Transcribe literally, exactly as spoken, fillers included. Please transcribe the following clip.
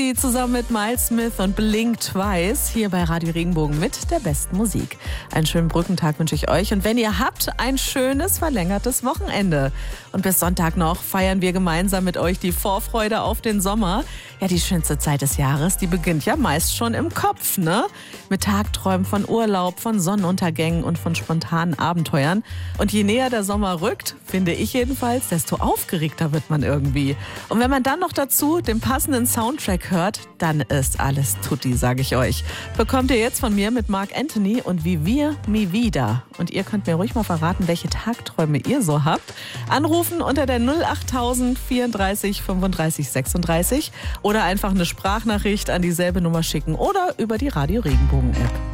Zusammen mit Miles Smith und Blink Twice hier bei Radio Regenbogen mit der besten Musik. Einen schönen Brückentag wünsche ich euch und wenn ihr habt, ein schönes verlängertes Wochenende. Und bis Sonntag noch feiern wir gemeinsam mit euch die Vorfreude auf den Sommer. Ja, die schönste Zeit des Jahres, die beginnt ja meist schon im Kopf, ne? Mit Tagträumen von Urlaub, von Sonnenuntergängen und von spontanen Abenteuern. Und je näher der Sommer rückt, finde ich jedenfalls, desto aufgeregter wird man irgendwie. Und wenn man dann noch dazu den passenden Soundtrack hört, dann ist alles tutti, sage ich euch. Bekommt ihr jetzt von mir mit Marc Anthony und Vivir Mi Vida. Und ihr könnt mir ruhig mal verraten, welche Tagträume ihr so habt. Anrufen unter der null achttausend vierunddreißig fünfunddreißig sechsunddreißig oder einfach eine Sprachnachricht an dieselbe Nummer schicken oder über die Radio Regenbogen App.